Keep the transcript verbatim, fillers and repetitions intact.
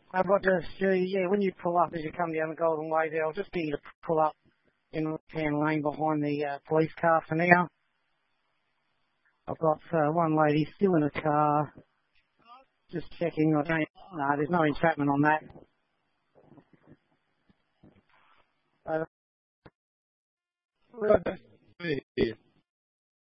I've got to see, yeah, when you pull up as you come down the Golden Way there, I'll just get you to pull up in the left-hand lane behind the uh, police car for now. I've got uh, one lady still in the car, just checking. I don't, no, there's no entrapment on that. Uh, Right.